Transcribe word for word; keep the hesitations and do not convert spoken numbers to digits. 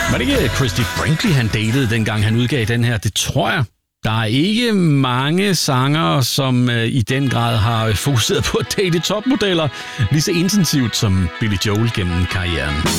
Var det ikke Christy Brinkley, han datede, dengang han udgav den her? Det tror jeg. Der er ikke mange sangere, som øh, i den grad har fokuseret på at date topmodeller lige så intensivt som Billy Joel gennem karrieren.